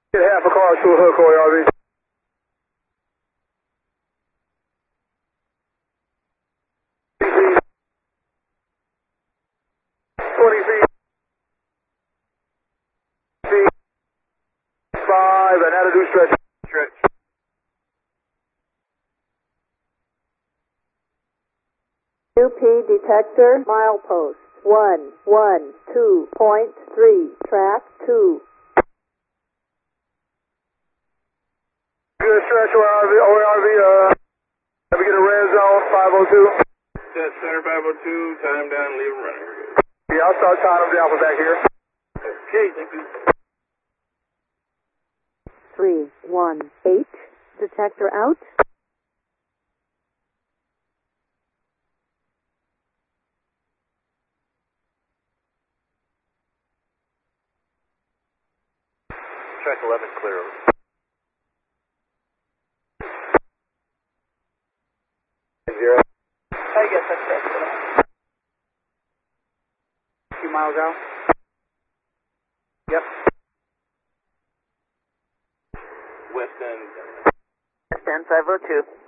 Get half a car to a hook, ORV. Feet. 20 feet. 5, and how to do stretch. Stretch. UP detector, milepost 112.3, track 2. Good stretch, ORV, let me get a red zone, 502. Set center 502, time down, leave them running. Yeah, I'll start tying them down from back here. Okay, thank you. 318, detector out. Track 11 clear. Zero. I guess that's it. 2 miles out? Yep. West End. West End 502.